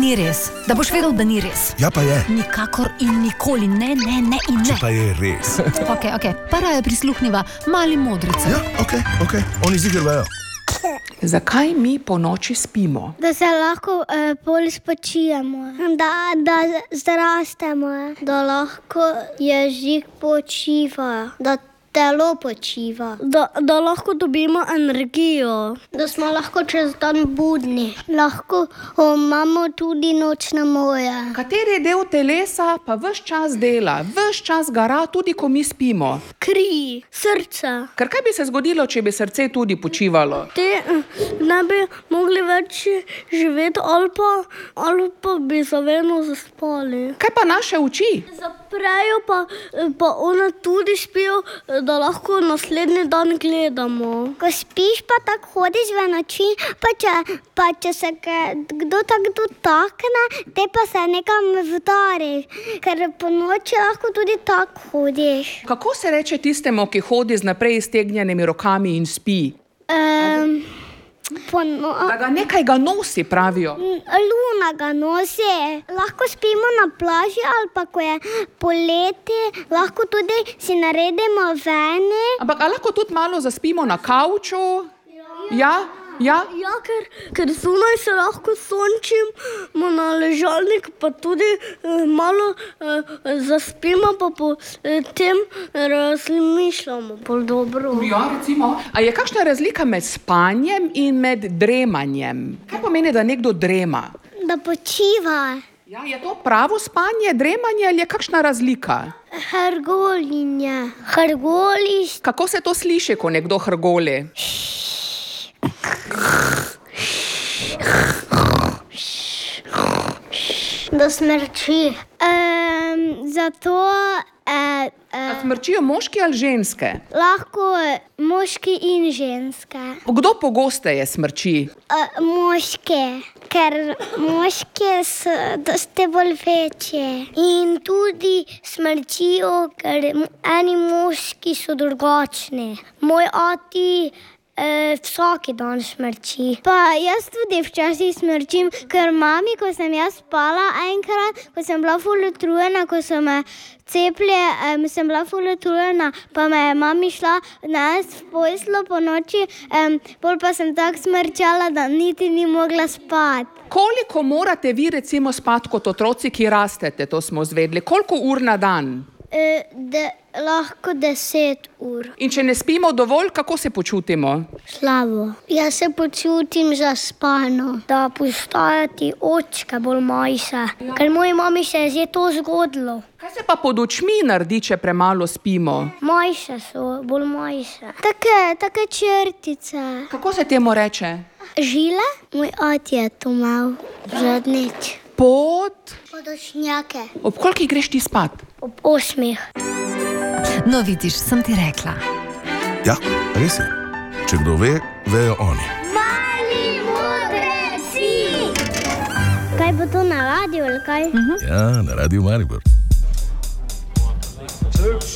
Ni res. Da boš vedel, da ni res. Ja, pa je. Nikakor in nikoli. Ne in ne. Če pa je res. Ok. Para je prisluhnila mali modrice. Ja, ok. Oni ziher vejo. Zakaj mi po noči spimo? Da se lahko bolj spočijemo, da zrastemo, da lahko jezik počiva, da telo počiva, da lahko dobimo energijo, da smo lahko čez dan budni, lahko imamo tudi nočne moje. Kateri del telesa pa ves čas dela, ves čas gara, tudi ko mi spimo? Kri, srce. Ker kaj bi se zgodilo, če bi srce tudi počivalo? Te ne bi mogli več živeti ali pa bi zavedno zaspali. Kaj pa naše oči? Zaprejo pa one tudi spijo, da lahko naslednji dan gledamo. Ko spiš pa tako hodiš v noči, pa če se kdo tako dotakne, te pa se nekam vdariš, ker po noči lahko tudi tako hodiš. Kako se reče tistemu, ki hodi z naprej iztegnjenimi rokami in spi? Da ga nekaj ga nosi, pravijo. Luna ga nosi. Lahko spimo na plaži ali pa ko je poleti, lahko tudi si naredimo vene. Ampak a lahko tudi malo zaspimo na kavču? Ja? Ja, ker zunaj se lahko sončimo na ležalnik, pa tudi malo zaspimo, pa potem razmišljamo bolj dobro. Ja, recimo. A je kakšna razlika med spanjem in med dremanjem? Kaj pomeni, da nekdo drema? Da počiva. Ja, je to pravo spanje, dremanje ali je kakšna razlika? Hrgolinje. Hrgoliš. Kako se to sliši, ko nekdo hrgoli? Da smrči. Zato A smrčijo moški ali ženske? lahko moški in ženske. Kdo pogosteje smrči? Moške, ker moške so dosti bolj večje. In tudi smrčijo, ker eni moški so drugačni. Moj ati vsaki dan smrči. Pa jaz tudi včasih smrčim, ker mami, ko sem jaz spala enkrat, ko sem bila ful utrujena, ko so me cepili, sem bila ful utrujena, pa me je mami šla nest v posteljo po noči, pol pa sem tako smrčala, da niti ni mogla spati. Koliko morate vi recimo spati kot otroci, ki rastete, to smo zvedli? Koliko ur na dan? Lahko 10 ur. In če ne spimo dovolj, kako se počutimo? Slabo. Jaz se počutim zaspano, da postajati očka bolj manjša. Ker moji mami se je že to zgodilo. Kaj se pa pod očmi naredi, če premalo spimo? Manjše so, bolj manjše. Take črtice. Kako se temu reče? Žile? Moj ati je to imel zadnjič. Podočnjake. Ob kolikih greš ti spat? Ob 8. No, vidiš, sem ti rekla. Ja, res je. Če kdo ve, vejo oni. Mali modreci! Kaj bo to na radiju ali kaj? Ja, na Radiu Maribor.